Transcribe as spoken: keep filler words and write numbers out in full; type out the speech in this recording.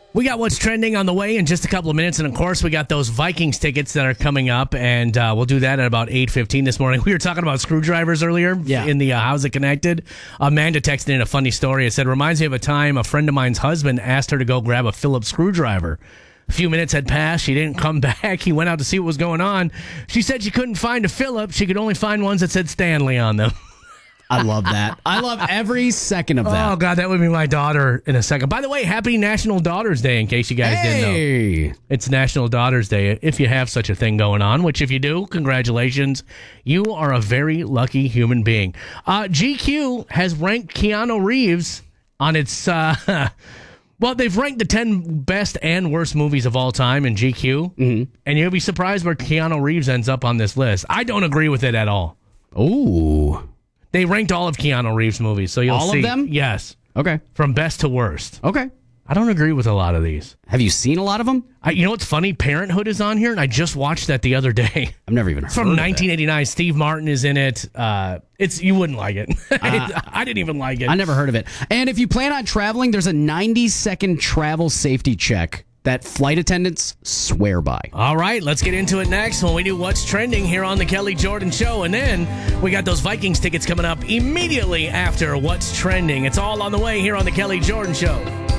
We got what's trending on the way in just a couple of minutes, and of course, we got those Vikings tickets that are coming up, and uh, we'll do that at about eight fifteen this morning. We were talking about screwdrivers earlier yeah. in the uh, How's It Connected. Amanda texted in a funny story. It said, reminds me of a time a friend of mine's husband asked her to go grab a Phillips screwdriver. A few minutes had passed. She didn't come back. He went out to see what was going on. She said she couldn't find a Phillips. She could only find ones that said Stanley on them. I love that. I love every second of that. Oh, God, that would be my daughter in a second. By the way, happy National Daughters Day, in case you guys hey. didn't know. It's National Daughters Day, if you have such a thing going on, which if you do, congratulations. You are a very lucky human being. Uh, G Q has ranked Keanu Reeves on its... Uh, well, they've ranked the ten best and worst movies of all time in G Q, mm-hmm. and you'll be surprised where Keanu Reeves ends up on this list. I don't agree with it at all. Ooh. They ranked all of Keanu Reeves' movies, so you'll all see. All of them? Yes. Okay. From best to worst. Okay. I don't agree with a lot of these. Have you seen a lot of them? I, you know what's funny? Parenthood is on here, and I just watched that the other day. I've never even heard it's from of nineteen eighty-nine. it. Steve Martin is in it. Uh, it's you wouldn't like it. Uh, I didn't even like it. I never heard of it. And if you plan on traveling, there's a ninety second travel safety check that flight attendants swear by. All right, let's get into it next when we do What's Trending here on The Kelly Jordan Show. And then we got those Vikings tickets coming up immediately after What's Trending. It's all on the way here on The Kelly Jordan Show.